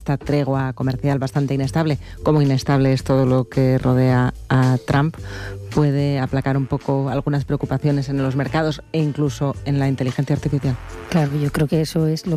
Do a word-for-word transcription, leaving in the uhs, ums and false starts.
esta tregua comercial bastante inestable, como inestable es todo lo que rodea a Trump, puede aplacar un poco algunas preocupaciones en los mercados e incluso en la inteligencia artificial. Claro, yo creo que eso es lo